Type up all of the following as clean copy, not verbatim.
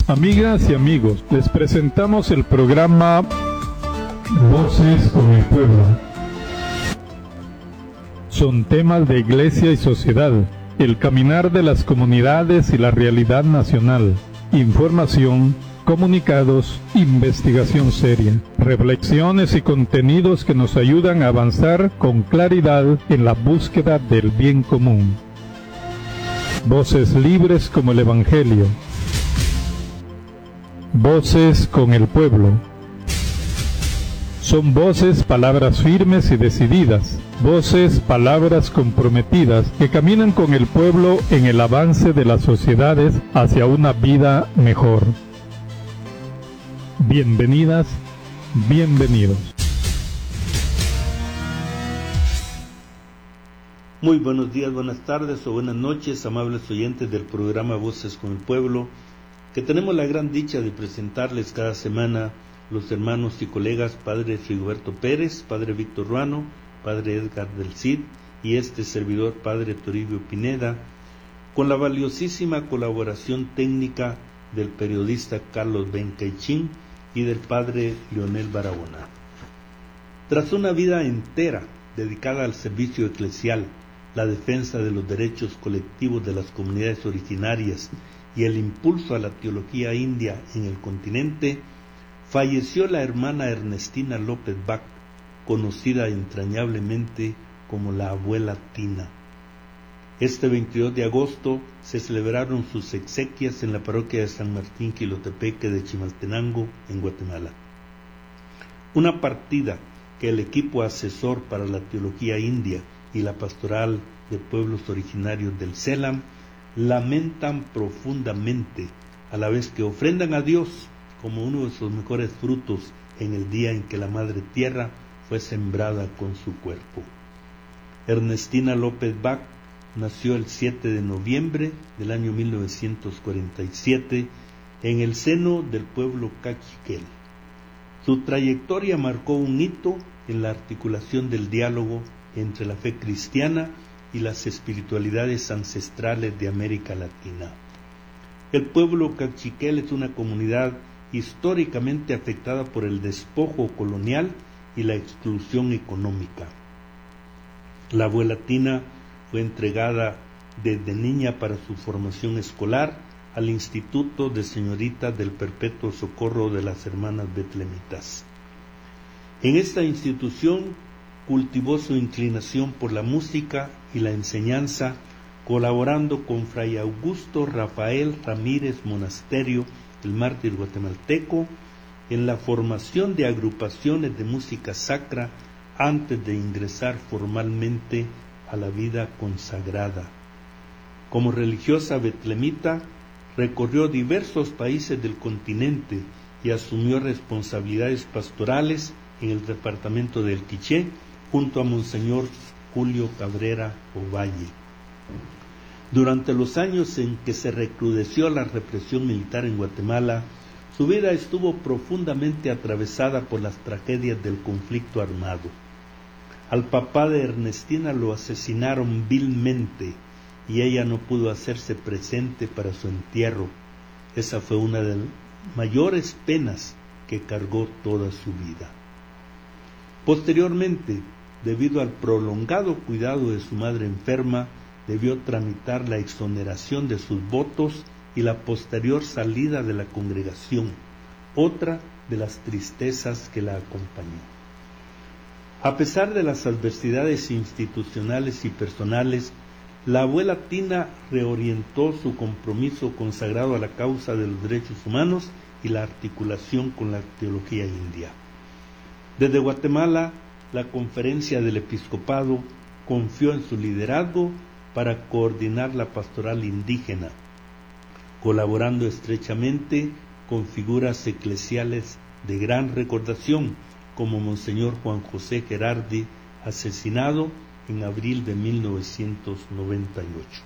Amigas y amigos, les presentamos el programa Voces con el Pueblo. Son temas de iglesia y sociedad, el caminar de las comunidades y la realidad nacional, información, comunicados, investigación seria, reflexiones y contenidos que nos ayudan a avanzar con claridad en la búsqueda del bien común. Voces libres como el Evangelio. Voces con el pueblo. Son voces, palabras firmes y decididas, voces, palabras comprometidas que caminan con el pueblo en el avance de las sociedades hacia una vida mejor. Bienvenidas, bienvenidos. Muy buenos días, buenas tardes o buenas noches, amables oyentes del programa Voces con el Pueblo, que tenemos la gran dicha de presentarles cada semana los hermanos y colegas Padre Rigoberto Pérez, Padre Víctor Ruano, Padre Edgar del Cid y este servidor Padre Toribio Pineda, con la valiosísima colaboración técnica del periodista Carlos Bencaichín y del Padre Leonel Barahona. Tras una vida entera dedicada al servicio eclesial, la defensa de los derechos colectivos de las comunidades originarias y el impulso a la teología india en el continente, falleció la hermana Ernestina López Bach, conocida entrañablemente como la abuela Tina. Este 22 de agosto se celebraron sus exequias en la parroquia de San Martín Quilotepeque de Chimaltenango, en Guatemala. Una partida que el equipo asesor para la teología india y la pastoral de pueblos originarios del CELAM lamentan profundamente, a la vez que ofrendan a Dios como uno de sus mejores frutos en el día en que la Madre Tierra fue sembrada con su cuerpo. Ernestina López Bach nació el 7 de noviembre del año 1947 en el seno del pueblo cachiquel. Su trayectoria marcó un hito en la articulación del diálogo entre la fe cristiana y las espiritualidades ancestrales de América Latina. El pueblo cachiquel es una comunidad históricamente afectada por el despojo colonial y la exclusión económica. La abuela Tina fue entregada desde niña para su formación escolar al Instituto de Señoritas del Perpetuo Socorro de las Hermanas Betlemitas. En esta institución cultivó su inclinación por la música y la enseñanza, colaborando con Fray Augusto Rafael Ramírez Monasterio, el mártir guatemalteco, en la formación de agrupaciones de música sacra antes de ingresar formalmente a la vida consagrada. Como religiosa betlemita, recorrió diversos países del continente y asumió responsabilidades pastorales en el departamento del Quiché, junto a Monseñor Julio Cabrera Ovalle. Durante los años en que se recrudeció la represión militar en Guatemala, su vida estuvo profundamente atravesada por las tragedias del conflicto armado. Al papá de Ernestina lo asesinaron vilmente y ella no pudo hacerse presente para su entierro. Esa fue una de las mayores penas que cargó toda su vida. Posteriormente, debido al prolongado cuidado de su madre enferma, debió tramitar la exoneración de sus votos y la posterior salida de la congregación, otra de las tristezas que la acompañó. A pesar de las adversidades institucionales y personales, la abuela Tina reorientó su compromiso consagrado a la causa de los derechos humanos y la articulación con la teología india. Desde Guatemala, la Conferencia del Episcopado confió en su liderazgo para coordinar la pastoral indígena, colaborando estrechamente con figuras eclesiales de gran recordación, como Monseñor Juan José Gerardi, asesinado en abril de 1998.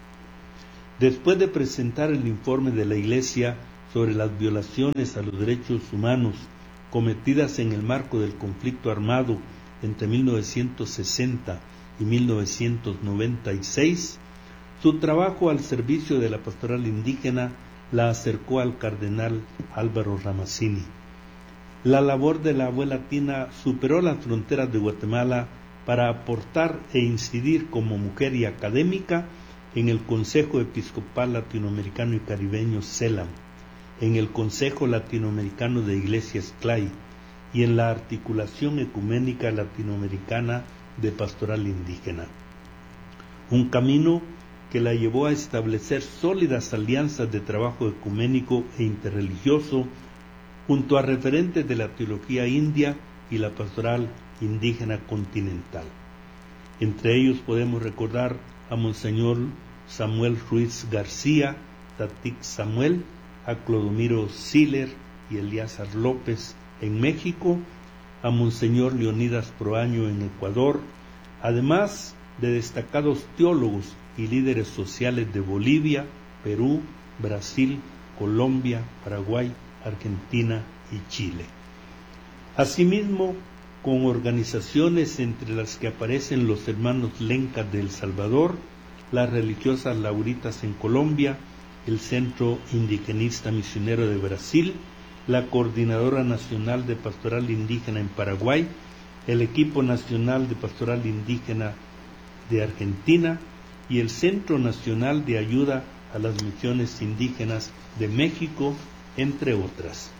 Después de presentar el informe de la Iglesia sobre las violaciones a los derechos humanos cometidas en el marco del conflicto armado entre 1960 y 1996, su trabajo al servicio de la pastoral indígena la acercó al cardenal Álvaro Ramazzini. La labor de la abuela Tina superó las fronteras de Guatemala para aportar e incidir como mujer y académica en el Consejo Episcopal Latinoamericano y Caribeño CELAM, en el Consejo Latinoamericano de Iglesias CLAI y en la Articulación Ecuménica Latinoamericana de Pastoral Indígena. Un camino que la llevó a establecer sólidas alianzas de trabajo ecuménico e interreligioso junto a referentes de la teología india y la pastoral indígena continental. Entre ellos podemos recordar a Monseñor Samuel Ruiz García, Tatic Samuel, a Clodomiro Siller y Eliazar López en México, a Monseñor Leonidas Proaño en Ecuador, además de destacados teólogos y líderes sociales de Bolivia, Perú, Brasil, Colombia, Paraguay, Argentina y Chile. Asimismo, con organizaciones entre las que aparecen los hermanos Lencas de El Salvador, las religiosas Lauritas en Colombia, el Centro Indigenista Misionero de Brasil, la Coordinadora Nacional de Pastoral Indígena en Paraguay, el Equipo Nacional de Pastoral Indígena de Argentina y el Centro Nacional de Ayuda a las Misiones Indígenas de México, entre otras.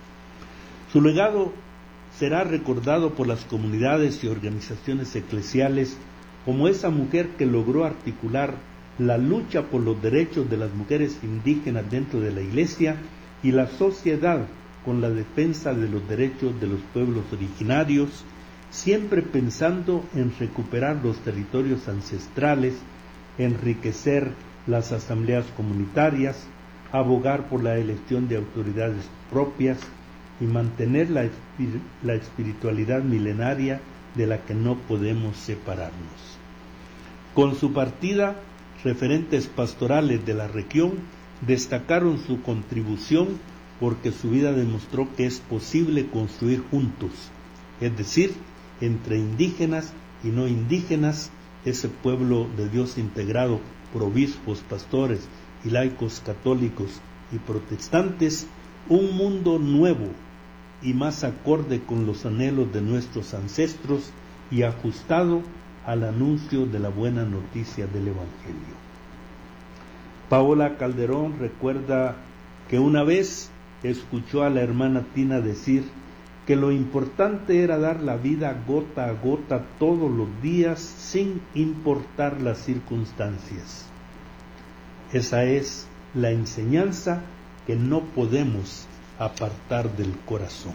Su legado será recordado por las comunidades y organizaciones eclesiales como esa mujer que logró articular la lucha por los derechos de las mujeres indígenas dentro de la Iglesia y la sociedad con la defensa de los derechos de los pueblos originarios, siempre pensando en recuperar los territorios ancestrales, enriquecer las asambleas comunitarias, abogar por la elección de autoridades propias y mantener la espiritualidad milenaria de la que no podemos separarnos. Con su partida, referentes pastorales de la región destacaron su contribución porque su vida demostró que es posible construir juntos, es decir, entre indígenas y no indígenas, ese pueblo de Dios integrado por obispos, pastores y laicos católicos y protestantes, un mundo nuevo y más acorde con los anhelos de nuestros ancestros y ajustado al anuncio de la buena noticia del Evangelio. Paola Calderón recuerda que una vez escuchó a la hermana Tina decir que lo importante era dar la vida gota a gota todos los días sin importar las circunstancias. Esa es la enseñanza que no podemos apartar del corazón.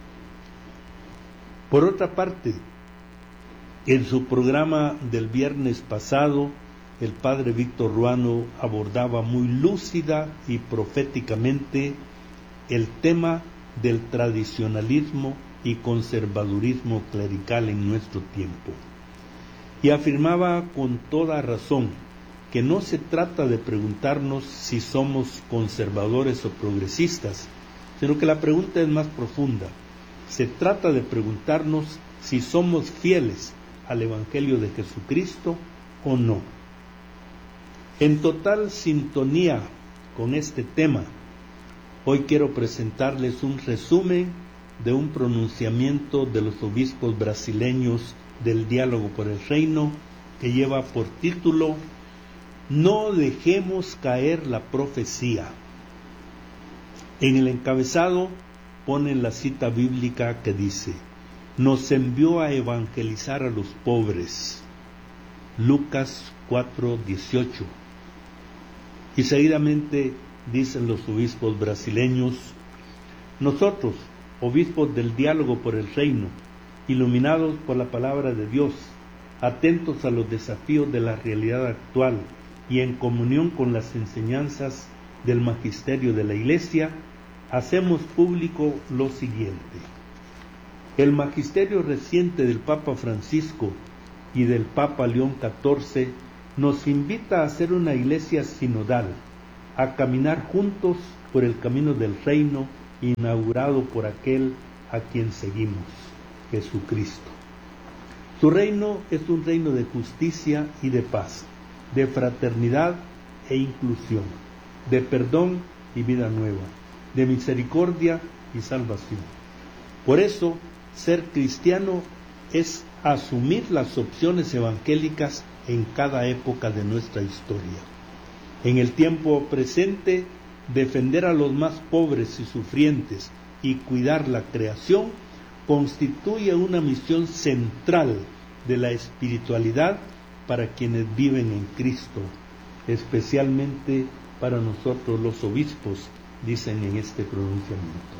Por otra parte, en su programa del viernes pasado, el padre Víctor Ruano abordaba muy lúcida y proféticamente el tema del tradicionalismo y conservadurismo clerical en nuestro tiempo. Y afirmaba con toda razón que no se trata de preguntarnos si somos conservadores o progresistas, sino que la pregunta es más profunda. Se trata de preguntarnos si somos fieles al Evangelio de Jesucristo o no. En total sintonía con este tema, hoy quiero presentarles un resumen de un pronunciamiento de los obispos brasileños del Diálogo por el Reino que lleva por título No dejemos caer la profecía. En el encabezado ponen la cita bíblica que dice: nos envió a evangelizar a los pobres. Lucas 4:18. Y seguidamente dicen los obispos brasileños: nosotros, obispos del Diálogo por el Reino, iluminados por la palabra de Dios, atentos a los desafíos de la realidad actual y en comunión con las enseñanzas del magisterio de la Iglesia, hacemos público lo siguiente. El magisterio reciente del Papa Francisco y del Papa León XIV nos invita a ser una iglesia sinodal, a caminar juntos por el camino del reino inaugurado por aquel a quien seguimos, Jesucristo. Su reino es un reino de justicia y de paz, de fraternidad e inclusión, de perdón y vida nueva, de misericordia y salvación. Por eso, ser cristiano es asumir las opciones evangélicas en cada época de nuestra historia. En el tiempo presente, defender a los más pobres y sufrientes y cuidar la creación constituye una misión central de la espiritualidad para quienes viven en Cristo, especialmente para nosotros los obispos, dicen en este pronunciamiento.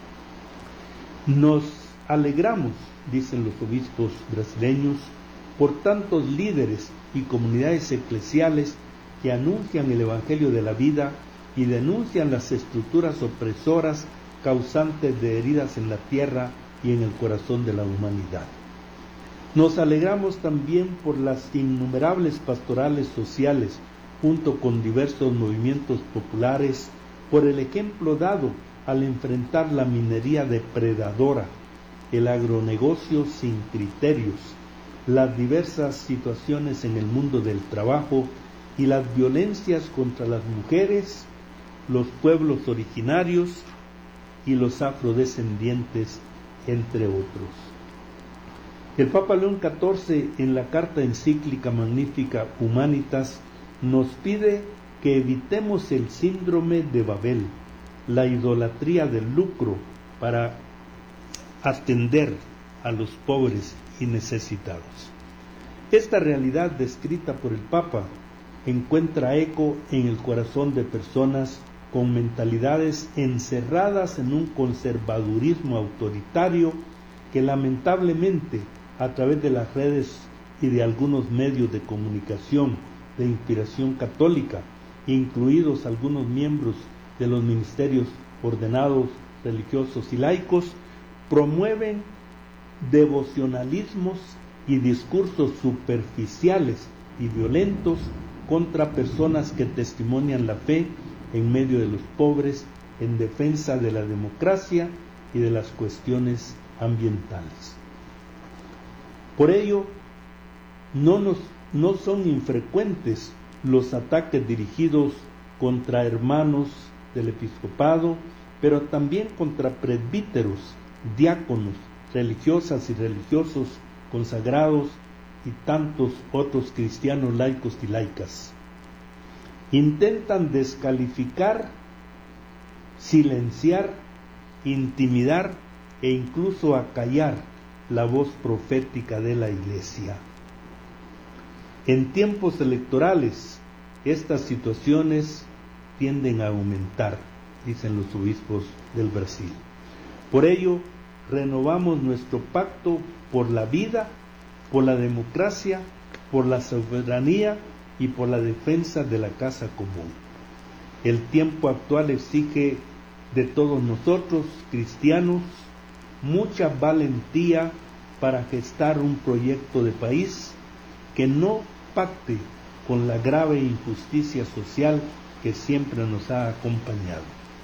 Nos alegramos, dicen los obispos brasileños, por tantos líderes y comunidades eclesiales que anuncian el Evangelio de la vida y denuncian las estructuras opresoras causantes de heridas en la tierra y en el corazón de la humanidad. Nos alegramos también por las innumerables pastorales sociales, junto con diversos movimientos populares, por el ejemplo dado al enfrentar la minería depredadora, el agronegocio sin criterios, las diversas situaciones en el mundo del trabajo y las violencias contra las mujeres, los pueblos originarios y los afrodescendientes, entre otros. El Papa León XIV, en la carta encíclica Magnificat Humanitas, nos pide que evitemos el síndrome de Babel, la idolatría del lucro, para atender a los pobres y necesitados. Esta realidad descrita por el Papa encuentra eco en el corazón de personas con mentalidades encerradas en un conservadurismo autoritario que lamentablemente, a través de las redes y de algunos medios de comunicación de inspiración católica, incluidos algunos miembros de los ministerios ordenados, religiosos y laicos, promueven devocionalismos y discursos superficiales y violentos contra personas que testimonian la fe en medio de los pobres, en defensa de la democracia y de las cuestiones ambientales. Por ello, no son infrecuentes los ataques dirigidos contra hermanos del episcopado, pero también contra presbíteros, diáconos, religiosas y religiosos consagrados y tantos otros cristianos laicos y laicas. Intentan descalificar, silenciar, intimidar e incluso acallar la voz profética de la Iglesia. En tiempos electorales, estas situaciones tienden a aumentar, dicen los obispos del Brasil. Por ello, renovamos nuestro pacto por la vida, por la democracia, por la soberanía y por la defensa de la casa común. El tiempo actual exige de todos nosotros, cristianos, mucha valentía para gestar un proyecto de país que no pacte con la grave injusticia social que siempre nos ha acompañado.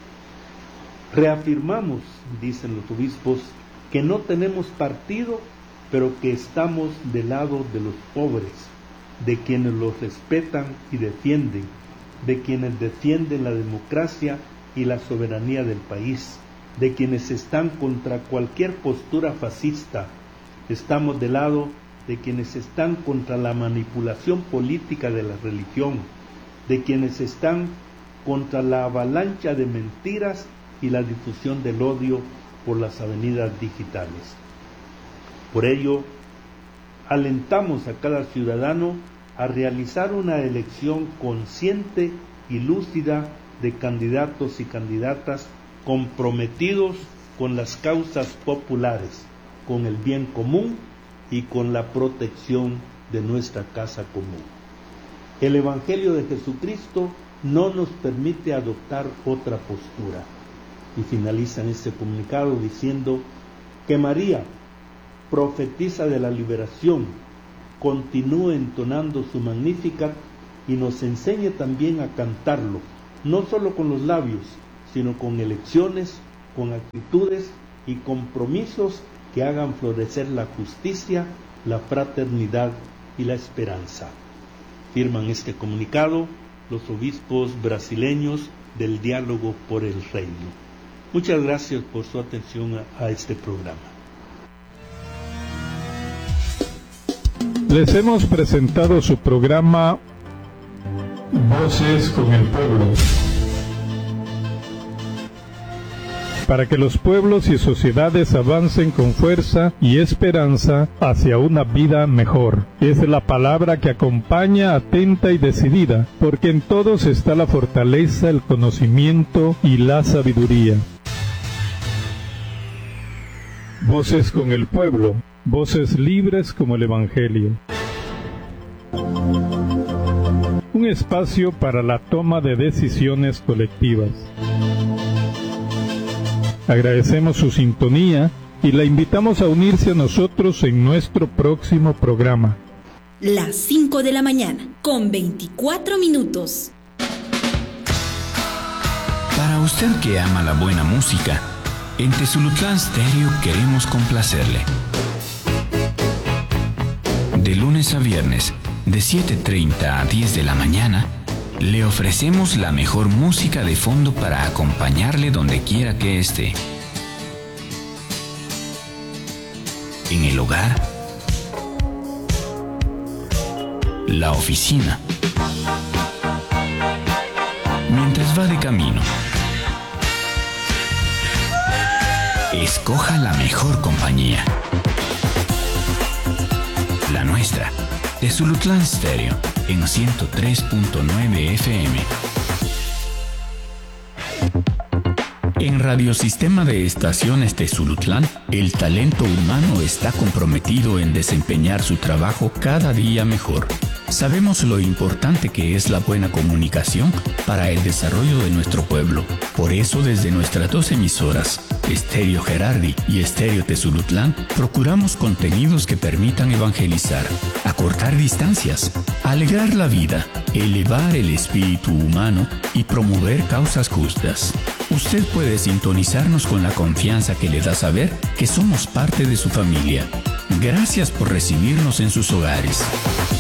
Reafirmamos, dicen los obispos, que no tenemos partido, pero que estamos del lado de los pobres, de quienes los respetan y defienden, de quienes defienden la democracia y la soberanía del país, de quienes están contra cualquier postura fascista. Estamos del lado de quienes están contra la manipulación política de la religión, de quienes están contra la avalancha de mentiras y la difusión del odio por las avenidas digitales. Por ello, alentamos a cada ciudadano a realizar una elección consciente y lúcida de candidatos y candidatas comprometidos con las causas populares, con el bien común y con la protección de nuestra casa común. El Evangelio de Jesucristo no nos permite adoptar otra postura. Y finalizan este comunicado diciendo que María, profetisa de la liberación, continúe entonando su Magnificat y nos enseñe también a cantarlo, no solo con los labios, sino con elecciones, con actitudes y compromisos que hagan florecer la justicia, la fraternidad y la esperanza. Firman este comunicado los obispos brasileños del diálogo por el reino. Muchas gracias por su atención a este programa. Les hemos presentado su programa Voces con el Pueblo, para que los pueblos y sociedades avancen con fuerza y esperanza hacia una vida mejor. Es la palabra que acompaña atenta y decidida, porque en todos está la fortaleza, el conocimiento y la sabiduría. Voces con el Pueblo, voces libres como el Evangelio. Un espacio para la toma de decisiones colectivas. Agradecemos su sintonía y la invitamos a unirse a nosotros en nuestro próximo programa. Las 5 de la mañana, con 24 minutos. Para usted que ama la buena música, en Tezulutlán Stereo queremos complacerle. De lunes a viernes, de 7:30 a 10 de la mañana, le ofrecemos la mejor música de fondo para acompañarle donde quiera que esté. En el hogar, la oficina, mientras va de camino. Escoja la mejor compañía. La nuestra, Tezulutlán Stereo, en 103.9 FM. En Radiosistema de Estaciones Tezulutlán, el talento humano está comprometido en desempeñar su trabajo cada día mejor. Sabemos lo importante que es la buena comunicación para el desarrollo de nuestro pueblo. Por eso, desde nuestras 2 emisoras, Estéreo Gerardi y Estéreo Tezulutlán, procuramos contenidos que permitan evangelizar, acortar distancias, alegrar la vida, elevar el espíritu humano y promover causas justas. Usted puede sintonizarnos con la confianza que le da saber que somos parte de su familia. Gracias por recibirnos en sus hogares.